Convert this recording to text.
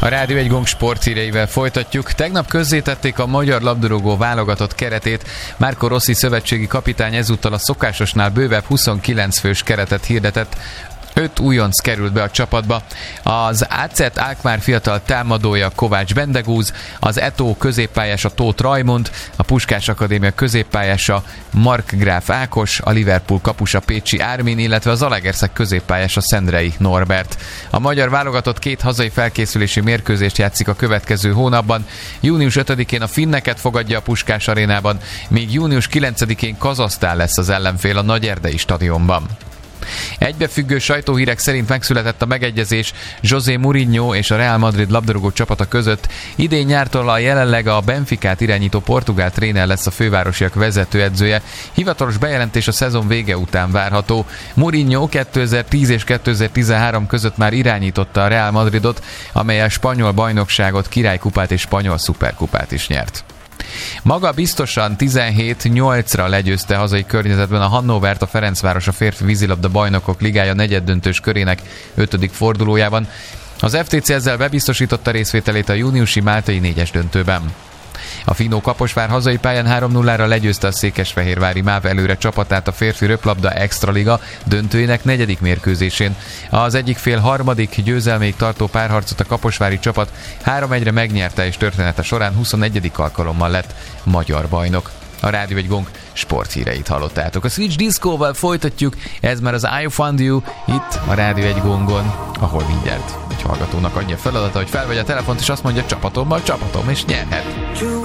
A Rádió egy Gong sporthíreivel folytatjuk. Tegnap közzétették a magyar labdarúgó válogatott keretét. Marco Rossi szövetségi kapitány ezúttal a szokásosnál bővebb 29 fős keretet hirdetett. 5 újonc került be a csapatba. Az AZ Alkmaar fiatal támadója Kovács Bendegúz, az Eto középpályása Tóth Rajmund, a Puskás Akadémia középpályása Markgráf Ákos, a Liverpool kapusa Pécsi Ármin, illetve az Zalaegerszeg középpályása Szendrei Norbert. A magyar válogatott 2 hazai felkészülési mérkőzést játszik a következő hónapban. Június 5-én a finneket fogadja a Puskás arénában, míg június 9-én Kazahsztán lesz az ellenfél a Nagyerdei stadionban. Egybefüggő sajtóhírek szerint megszületett a megegyezés José Mourinho és a Real Madrid labdarúgó csapata között. Idén nyártól a jelenleg a Benficát irányító portugál tréner lesz a fővárosiak vezetőedzője. Hivatalos bejelentés a szezon vége után várható. Mourinho 2010 és 2013 között már irányította a Real Madridot, amely a spanyol bajnokságot, királykupát és spanyol szuperkupát is nyert. Maga biztosan 17-8-ra legyőzte hazai környezetben a Hannovert a Ferencváros a férfi vízilabda bajnokok ligája negyeddöntős körének 5. fordulójában. Az FTC ezzel bebiztosította részvételét a júniusi máltai 4-es döntőben. A Finó Kaposvár hazai pályán 3-0-ra legyőzte a székesfehérvári MÁV előre csapatát a férfi röplabda extraliga döntőjének 4. mérkőzésén. Az egyik fél harmadik győzelméig tartó párharcot a kaposvári csapat 3-1-re megnyerte, és története során 21. alkalommal lett magyar bajnok. A Rádió egy Gong sporthíreit hallottátok. A Switch Disco-val folytatjuk, ez már az I Found You, itt a Rádió egy Gongon, ahol mindjárt egy hallgatónak annyi a feladata, hogy felvegye a telefont, és azt mondja, csapatom, és nyerhet.